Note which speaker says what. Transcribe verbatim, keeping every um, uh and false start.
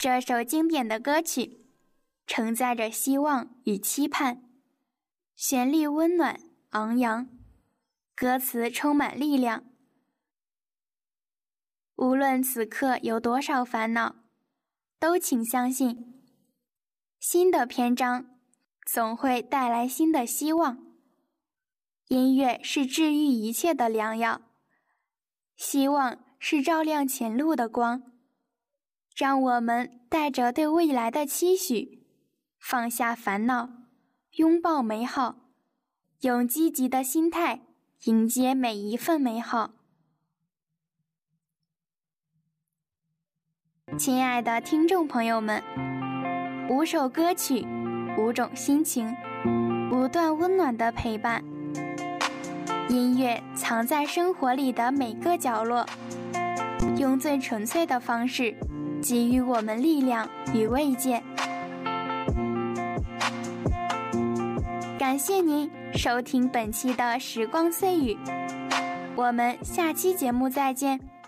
Speaker 1: 这首经典的歌曲承载着希望与期盼，旋律温暖昂扬，歌词充满力量。无论此刻有多少烦恼，都请相信，新的篇章总会带来新的希望。音乐是治愈一切的良药，希望是照亮前路的光。让我们带着对未来的期许，放下烦恼，拥抱美好，用积极的心态迎接每一份美好。亲爱的听众朋友们，五首歌曲，五种心情，不断温暖的陪伴。音乐藏在生活里的每个角落，用最纯粹的方式给予我们力量与慰藉。感谢您收听本期的时光碎语，我们下期节目再见。